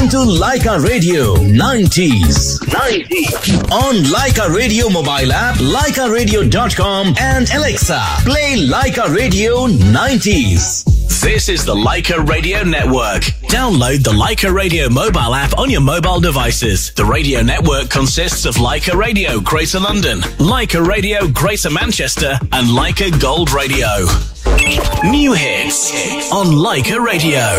to Leica Radio 90s. On Leica Radio mobile app, leicaradio.com and Alexa, play Leica Radio 90s. This is the Leica Radio Network. Download the Leica Radio mobile app on your mobile devices. The radio network consists of Leica Radio Greater London, Leica Radio Greater Manchester, and Leica Gold Radio. New hits on Leica Radio.